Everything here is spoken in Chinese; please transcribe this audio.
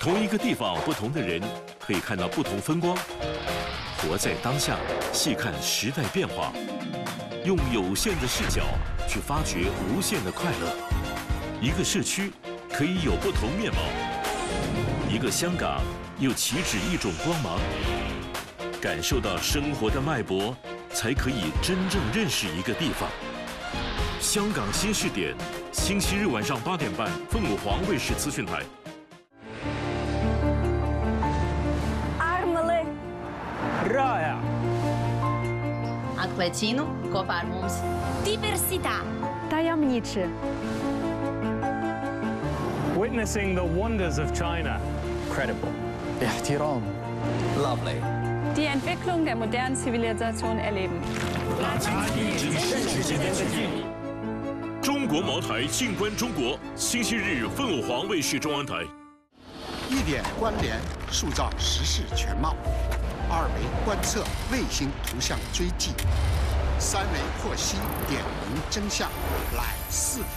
同一个地方，不同的人可以看到不同风光。活在当下，细看时代变化，用有限的视角去发掘无限的快乐。一个社区可以有不同面貌，一个香港又岂止一种光芒。感受到生活的脉搏，才可以真正认识一个地方。香港新视点，星期日晚上8点半，凤舞凰卫视资讯台。 Rāja! Atklēcinu kopā ar mums. Diversitā. Tajemniczy. Witnessing the wonders of China. Credible. احترام. Lovely. Die Entwicklung der modernen Zivilisation erleben. 中国茅台，静观中国。星期日，凤舞凰卫视中央台。 1点关联，塑造时事全貌；2维观测卫星图像追迹；3维获悉点名真相，来4方。